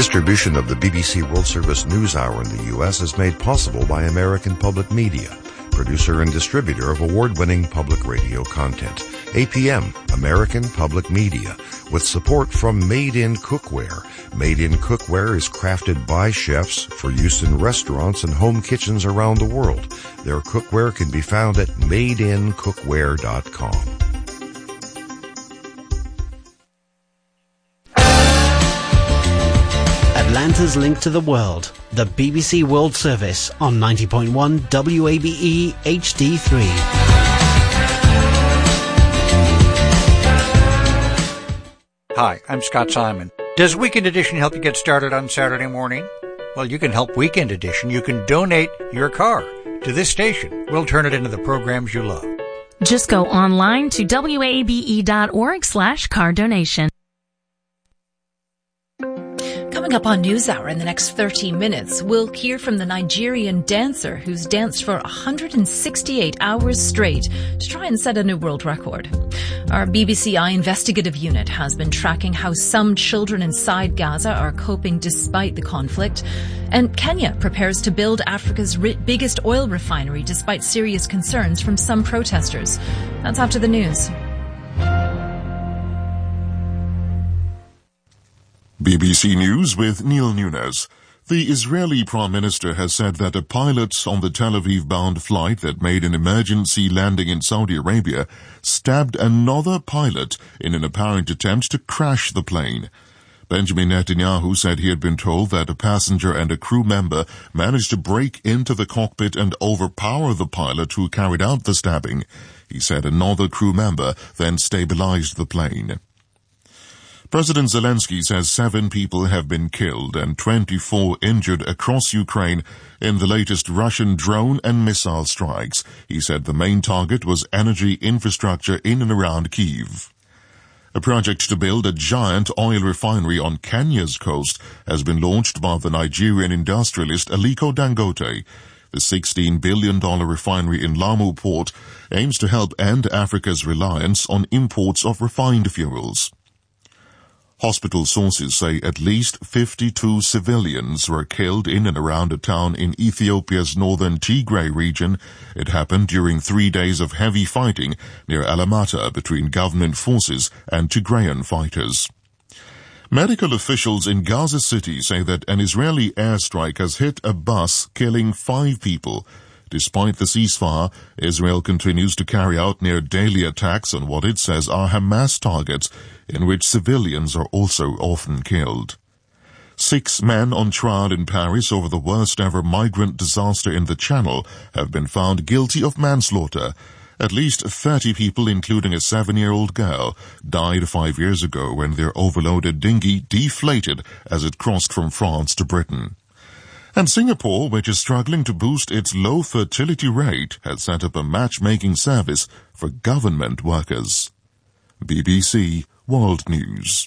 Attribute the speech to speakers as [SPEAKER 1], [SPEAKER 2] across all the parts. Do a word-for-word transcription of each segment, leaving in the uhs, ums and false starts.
[SPEAKER 1] Distribution of the B B C World Service News Hour in the U S is made possible by American Public Media, producer and distributor of award-winning public radio content. A P M, American Public Media, with support from Made in Cookware. Made in Cookware is crafted by chefs for use in restaurants and home kitchens around the world. Their cookware can be found at made in cookware dot com.
[SPEAKER 2] Atlanta's link to the world, the B B C World Service on ninety point one W A B E H D three.
[SPEAKER 3] Hi, I'm Scott Simon. Does Weekend Edition help you get started on Saturday morning? Well, you can help Weekend Edition. You can donate your car to this station. We'll turn it into the programs you love.
[SPEAKER 4] Just go online to W A B E dot org slash car donation.
[SPEAKER 5] Coming up on NewsHour in the next thirty minutes, we'll hear from the Nigerian dancer who's danced for one hundred sixty-eight hours straight to try and set a new world record. Our B B C I investigative unit has been tracking how some children inside Gaza are coping despite the conflict. And Kenya prepares to build Africa's ri- biggest oil refinery despite serious concerns from some protesters. That's after the news.
[SPEAKER 6] B B C News with Neil Nunes. The Israeli Prime Minister has said that a pilot on the Tel Aviv-bound flight that made an emergency landing in Saudi Arabia stabbed another pilot in an apparent attempt to crash the plane. Benjamin Netanyahu said he had been told that a passenger and a crew member managed to break into the cockpit and overpower the pilot who carried out the stabbing. He said another crew member then stabilized the plane. President Zelensky says seven people have been killed and twenty-four injured across Ukraine in the latest Russian drone and missile strikes. He said the main target was energy infrastructure in and around Kyiv. A project to build a giant oil refinery on Kenya's coast has been launched by the Nigerian industrialist Aliko Dangote. The sixteen billion dollars refinery in Lamu port aims to help end Africa's reliance on imports of refined fuels. Hospital sources say at least fifty-two civilians were killed in and around a town in Ethiopia's northern Tigray region. It happened during three days of heavy fighting near Alamata between government forces and Tigrayan fighters. Medical officials in Gaza City say that an Israeli airstrike has hit a bus, killing five people. Despite the ceasefire, Israel continues to carry out near daily attacks on what it says are Hamas targets, in which civilians are also often killed. Six men on trial in Paris over the worst-ever migrant disaster in the Channel have been found guilty of manslaughter. At least thirty people, including a seven-year-old girl, died five years ago when their overloaded dinghy deflated as it crossed from France to Britain. And Singapore, which is struggling to boost its low fertility rate, has set up a matchmaking service for government workers. B B C World News.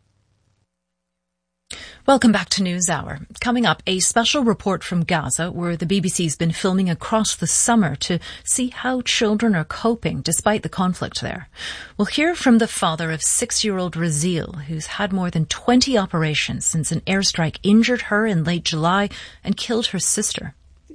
[SPEAKER 5] Welcome back to NewsHour. Coming up, a special report from Gaza where the B B C's been filming across the summer to see how children are coping despite the conflict there. We'll hear from the father of six-year-old Razil, who's had more than twenty operations since an airstrike injured her in late July and killed her sister.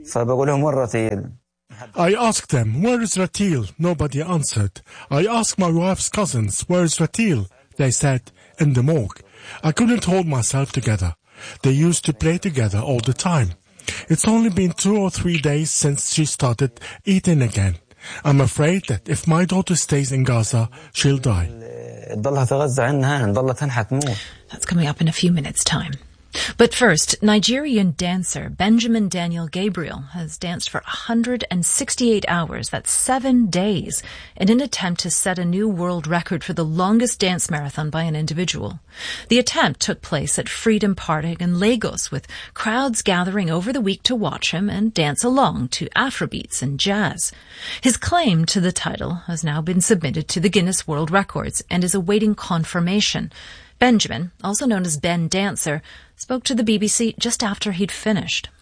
[SPEAKER 7] I asked them, where is Ratil? Nobody answered. I asked my wife's cousins, where is Ratil? They said, in the morgue. I couldn't hold myself together. They used to play together all the time. It's only been two or three days since she started eating again. I'm afraid that if my daughter stays in Gaza, she'll die.
[SPEAKER 5] That's coming up in a few minutes' time. But first, Nigerian dancer Benjamin Daniel Gabriel has danced for one hundred sixty-eight hours, that's seven days, in an attempt to set a new world record for the longest dance marathon by an individual. The attempt took place at Freedom Park in Lagos, with crowds gathering over the week to watch him and dance along to Afrobeats and jazz. His claim to the title has now been submitted to the Guinness World Records and is awaiting confirmation. Benjamin, also known as Ben Dancer, spoke to the B B C just after he'd finished.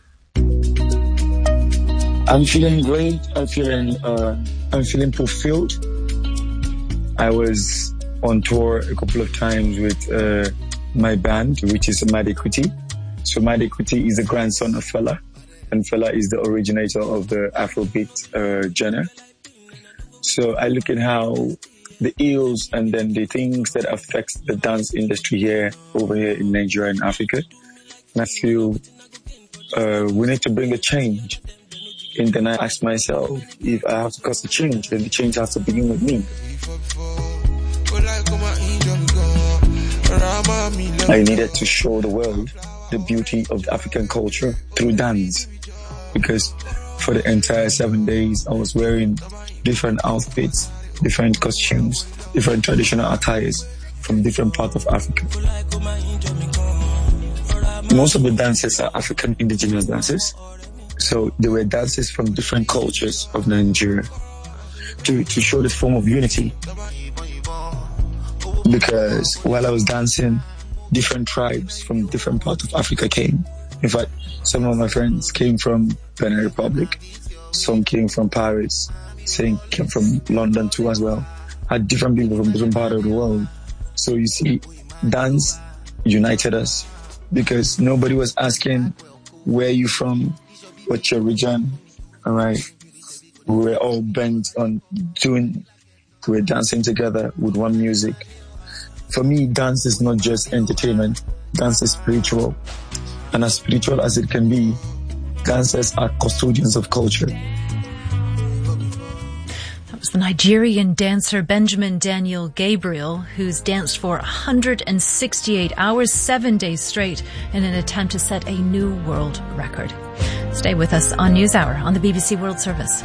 [SPEAKER 8] I'm feeling great. I'm feeling, uh, I'm feeling fulfilled. I was on tour a couple of times with uh, my band, which is Mad Equity. So Made Kuti is the grandson of Fela, and Fela is the originator of the Afrobeat uh, genre. So I look at how the ills and then the things that affect the dance industry here, over here in Nigeria and Africa. And I feel uh, we need to bring a change. And then I ask myself, if I have to cause a change, then the change has to begin with me. I needed to show the world the beauty of the African culture through dance. Because for the entire seven days, I was wearing different outfits, different costumes, different traditional attires from different parts of Africa. Most of the dances are African indigenous dances. So they were dances from different cultures of Nigeria to, to show this form of unity. Because while I was dancing, different tribes from different parts of Africa came. In fact, some of my friends came from Benin Republic, some came from Paris, some came from London too as well. I had different people from different parts of the world. So you see, dance united us because nobody was asking, where you from? What's your region? All right. We were all bent on doing, we were dancing together with one music. For me, dance is not just entertainment. Dance is spiritual. And as spiritual as it can be, dancers are custodians of culture.
[SPEAKER 5] That was the Nigerian dancer Benjamin Daniel Gabriel, who's danced for one hundred sixty-eight hours, seven days straight, in an attempt to set a new world record. Stay with us on NewsHour on the B B C World Service.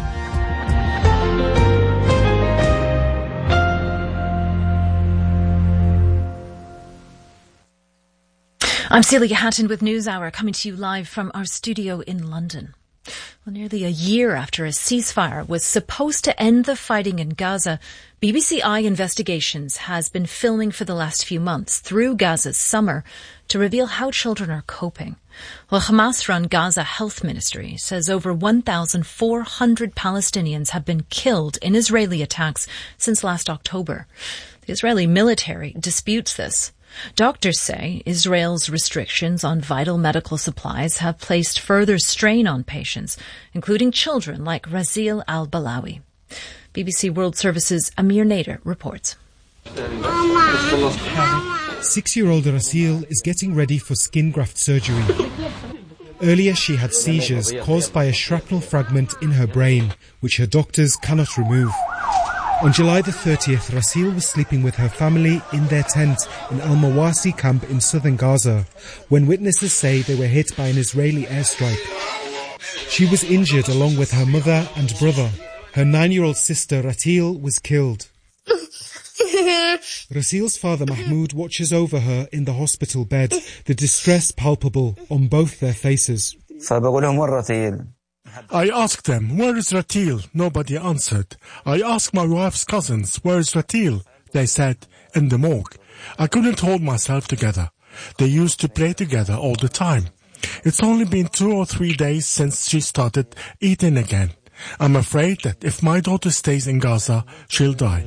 [SPEAKER 5] I'm Celia Hatton with NewsHour, coming to you live from our studio in London. Well, nearly a year after a ceasefire was supposed to end the fighting in Gaza, B B C I Investigations has been filming for the last few months through Gaza's summer to reveal how children are coping. Well, Hamas-run Gaza Health Ministry says over one thousand four hundred Palestinians have been killed in Israeli attacks since last October. The Israeli military disputes this. Doctors say Israel's restrictions on vital medical supplies have placed further strain on patients, including children like Rasil al-Balawi. B B C World Service's Amir Nader reports.
[SPEAKER 9] Six-year-old Rasil is getting ready for skin graft surgery. Earlier she had seizures caused by a shrapnel fragment in her brain, which her doctors cannot remove. On July the thirtieth, Rasil was sleeping with her family in their tent in Al-Mawasi camp in southern Gaza, when witnesses say they were hit by an Israeli airstrike. She was injured along with her mother and brother. Her nine-year-old sister, Ratil, was killed. Rasil's father, Mahmoud, watches over her in the hospital bed, the distress palpable on both their faces.
[SPEAKER 7] I asked them, where is Ratil? Nobody answered. I asked my wife's cousins, where is Ratil? They said, in the morgue. I couldn't hold myself together. They used to play together all the time. It's only been two or three days since she started eating again. I'm afraid that if my daughter stays in Gaza, she'll die.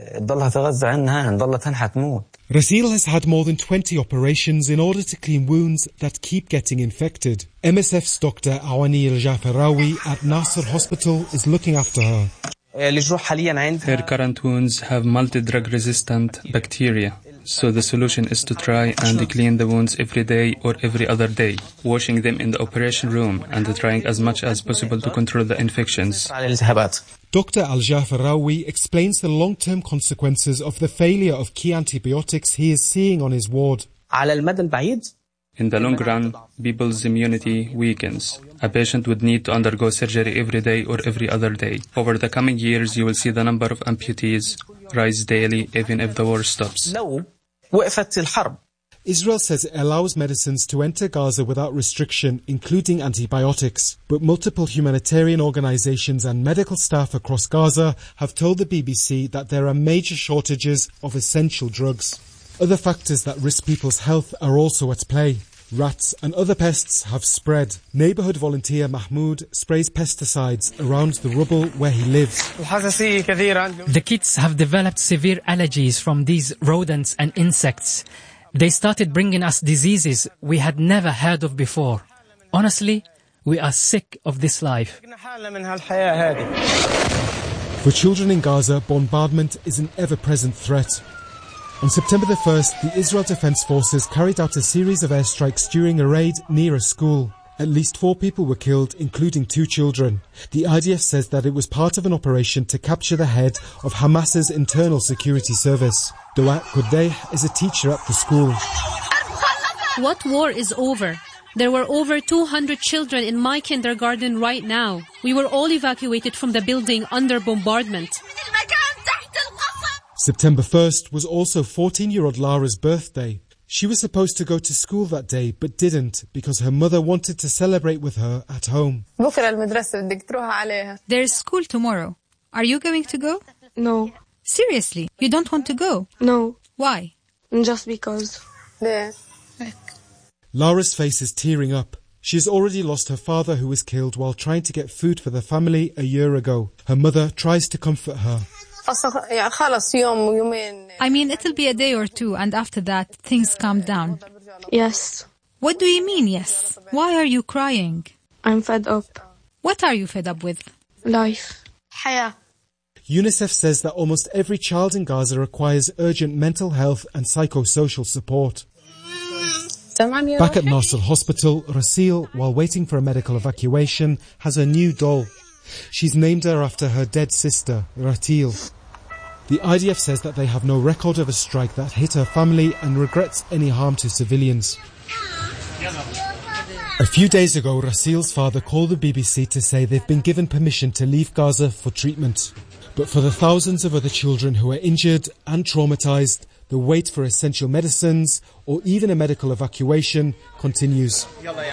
[SPEAKER 9] Rasil has had more than twenty operations in order to clean wounds that keep getting infected. M S F's Doctor Awani Al-Jafarawi at Nasser Hospital is looking after her.
[SPEAKER 10] Her current wounds have multi-drug resistant bacteria, so the solution is to try and clean the wounds every day or every other day, washing them in the operation room and trying as much as possible to control the infections.
[SPEAKER 9] Doctor Al-Jafarawi explains the long-term consequences of the failure of key antibiotics he is seeing on his ward.
[SPEAKER 10] In the long run, people's immunity weakens. A patient would need to undergo surgery every day or every other day. Over the coming years, you will see the number of amputees rise daily, even if the war stops.
[SPEAKER 9] Israel says it allows medicines to enter Gaza without restriction, including antibiotics. But multiple humanitarian organizations and medical staff across Gaza have told the B B C that there are major shortages of essential drugs. Other factors that risk people's health are also at play. Rats and other pests have spread. Neighbourhood volunteer Mahmoud sprays pesticides around the rubble where he lives.
[SPEAKER 11] The kids have developed severe allergies from these rodents and insects. They started bringing us diseases we had never heard of before. Honestly, we are sick of this life.
[SPEAKER 9] For children in Gaza, bombardment is an ever-present threat. On September the first, the Israel Defense Forces carried out a series of airstrikes during a raid near a school. At least four people were killed, including two children. The I D F says that it was part of an operation to capture the head of Hamas's internal security service. Dua Kodeh is a teacher at the school.
[SPEAKER 12] What war is over? There were over two hundred children in my kindergarten right now. We were all evacuated from the building under bombardment.
[SPEAKER 9] September first was also fourteen-year-old Lara's birthday. She was supposed to go to school that day, but didn't because her mother wanted to celebrate with her at home.
[SPEAKER 13] There's school tomorrow. Are you going to go?
[SPEAKER 14] No.
[SPEAKER 13] Seriously, you don't want to go?
[SPEAKER 14] No.
[SPEAKER 13] Why?
[SPEAKER 14] Just because.
[SPEAKER 9] Lara's face is tearing up. She has already lost her father, who was killed while trying to get food for the family a year ago. Her mother tries to comfort her.
[SPEAKER 13] I mean, it'll be a day or two, and after that, things calm down.
[SPEAKER 14] Yes.
[SPEAKER 13] What do you mean, yes? Why are you crying?
[SPEAKER 14] I'm fed up.
[SPEAKER 13] What are you fed up with?
[SPEAKER 14] Life.
[SPEAKER 9] UNICEF says that almost every child in Gaza requires urgent mental health and psychosocial support. Back at Nasser Hospital, Rasil, while waiting for a medical evacuation, has a new doll. She's named her after her dead sister, Ratil. The I D F says that they have no record of a strike that hit her family and regrets any harm to civilians. A few days ago, Rasil's father called the B B C to say they've been given permission to leave Gaza for treatment. But for the thousands of other children who are injured and traumatized, the wait for essential medicines or even a medical evacuation continues.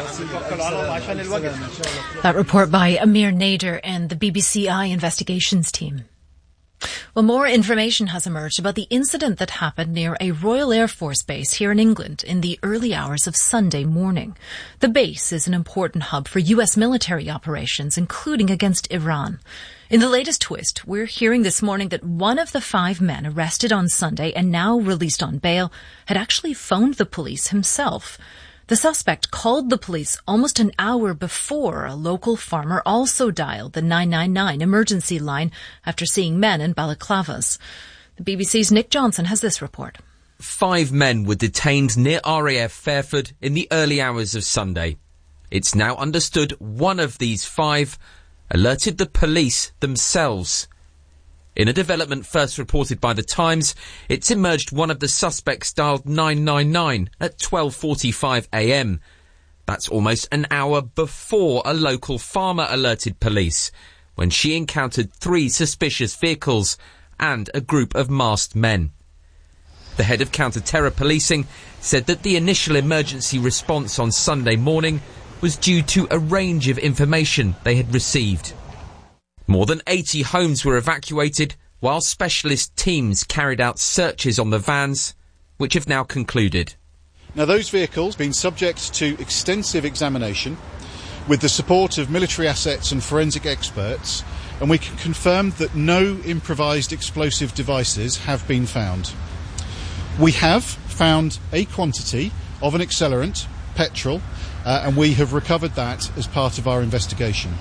[SPEAKER 5] That report by Amir Nader and the B B C I investigations team. Well, more information has emerged about the incident that happened near a Royal Air Force base here in England in the early hours of Sunday morning. The base is an important hub for U S military operations, including against Iran. In the latest twist, we're hearing this morning that one of the five men arrested on Sunday and now released on bail had actually phoned the police himself. The suspect called the police almost an hour before a local farmer also dialed the nine nine nine emergency line after seeing men in balaclavas. The B B C's Nick Johnson has this report.
[SPEAKER 15] Five men were detained near R A F Fairford in the early hours of Sunday. It's now understood one of these five alerted the police themselves. In a development first reported by The Times, it's emerged one of the suspects dialed nine nine nine at twelve forty-five a m. That's almost an hour before a local farmer alerted police, when she encountered three suspicious vehicles and a group of masked men. The head of counter-terror policing said that the initial emergency response on Sunday morning was due to a range of information they had received. More than eighty homes were evacuated, while specialist teams carried out searches on the vans, which have now concluded.
[SPEAKER 16] Now, those vehicles have been subject to extensive examination with the support of military assets and forensic experts, and we can confirm that no improvised explosive devices have been found. We have found a quantity of an accelerant, petrol, uh, and we have recovered that as part of our investigation.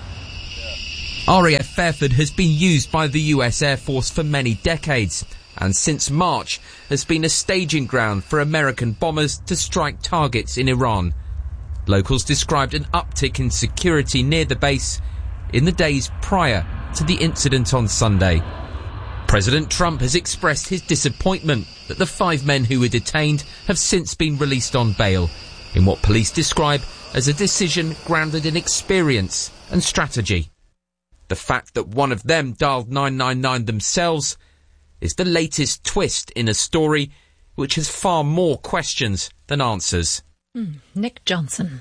[SPEAKER 15] R A F Fairford has been used by the U S Air Force for many decades, and since March has been a staging ground for American bombers to strike targets in Iran. Locals described an uptick in security near the base in the days prior to the incident on Sunday. President Trump has expressed his disappointment that the five men who were detained have since been released on bail, in what police describe as a decision grounded in experience and strategy. The fact that one of them dialed nine nine nine themselves is the latest twist in a story which has far more questions than answers.
[SPEAKER 5] Mm, Nick Johnson.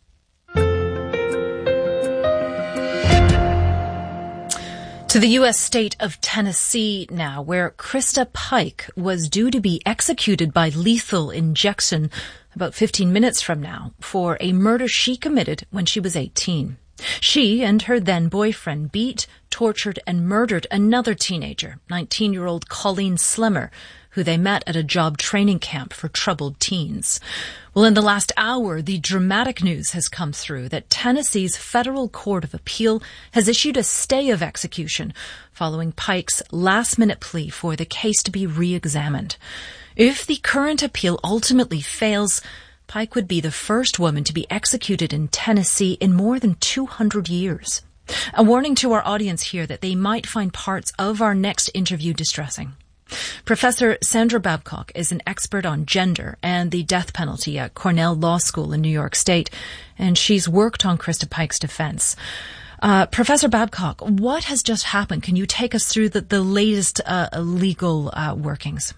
[SPEAKER 5] To the U S state of Tennessee now, where Krista Pike was due to be executed by lethal injection about fifteen minutes from now for a murder she committed when she was eighteen. She and her then-boyfriend beat, tortured and murdered another teenager, nineteen-year-old Colleen Slimmer, who they met at a job training camp for troubled teens. Well, in the last hour, the dramatic news has come through that Tennessee's Federal Court of Appeal has issued a stay of execution following Pike's last-minute plea for the case to be re-examined. If the current appeal ultimately fails, Pike would be the first woman to be executed in Tennessee in more than two hundred years. A warning to our audience here that they might find parts of our next interview distressing. Professor Sandra Babcock is an expert on gender and the death penalty at Cornell Law School in New York State, and she's worked on Krista Pike's defense. Uh, Professor Babcock, what has just happened? Can you take us through the, the latest uh, legal uh, workings?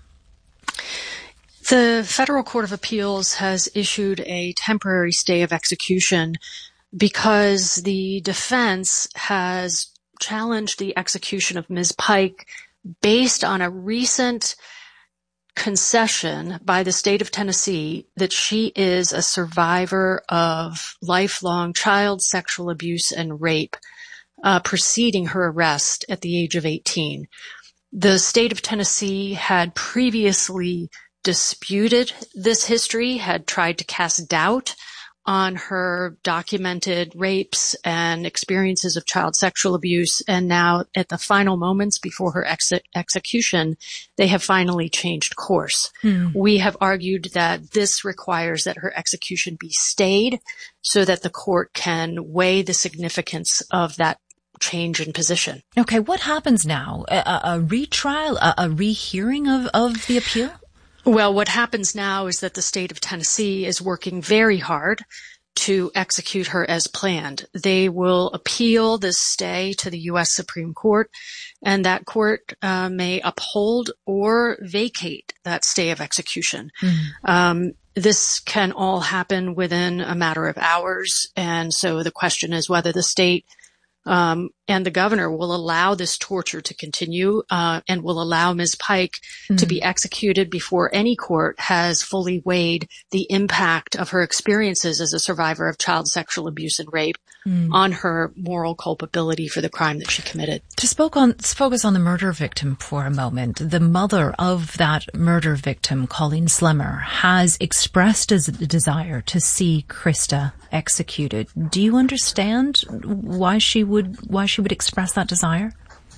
[SPEAKER 17] The Federal Court of Appeals has issued a temporary stay of execution because the defense has challenged the execution of Miz Pike based on a recent concession by the state of Tennessee that she is a survivor of lifelong child sexual abuse and rape uh, preceding her arrest at the age of eighteen. The state of Tennessee had previously disputed this history, had tried to cast doubt on her documented rapes and experiences of child sexual abuse, and now at the final moments before her ex- execution, they have finally changed course. Hmm. We have argued that this requires that her execution be stayed so that the court can weigh the significance of that change in position.
[SPEAKER 5] Okay, what happens now? A, a retrial, a, a rehearing of, of the appeal?
[SPEAKER 17] Well, what happens now is that the state of Tennessee is working very hard to execute her as planned. They will appeal this stay to the U S Supreme Court, and that court uh, may uphold or vacate that stay of execution. Mm-hmm. Um, this can all happen within a matter of hours, and so the question is whether the state Um, and the governor will allow this torture to continue uh, and will allow Miz Pike mm. to be executed before any court has fully weighed the impact of her experiences as a survivor of child sexual abuse and rape mm. on her moral culpability for the crime that she committed.
[SPEAKER 5] To spoke on, focus on the murder victim for a moment, the mother of that murder victim, Colleen Slemmer, has expressed a desire to see Krista executed. Do you understand why she would why she would express that desire?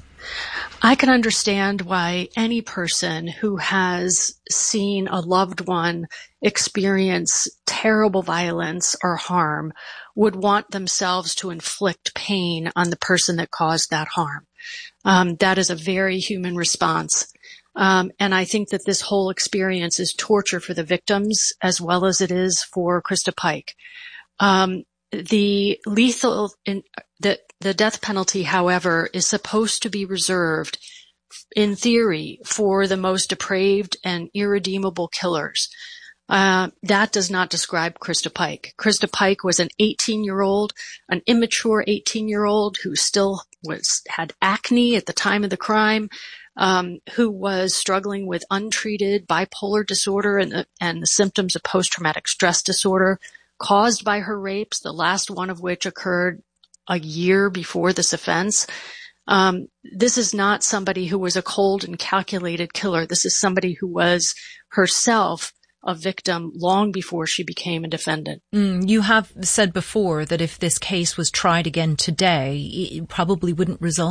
[SPEAKER 17] I can understand why any person who has seen a loved one experience terrible violence or harm would want themselves to inflict pain on the person that caused that harm. Um, that is a very human response. Um, and I think that this whole experience is torture for the victims as well as it is for Krista Pike. Um, the lethal, in, the, the death penalty, however, is supposed to be reserved, in theory, for the most depraved and irredeemable killers. Uh, that does not describe Krista Pike. Krista Pike was an eighteen-year-old, an immature eighteen-year-old who still was had acne at the time of the crime, um, who was struggling with untreated bipolar disorder and the, and the symptoms of post-traumatic stress disorder caused by her rapes, the last one of which occurred a year before this offense. Um, this is not somebody who was a cold and calculated killer. This is somebody who was herself a victim long before she became a defendant.
[SPEAKER 5] Mm, you have said before that if this case was tried again today, it probably wouldn't result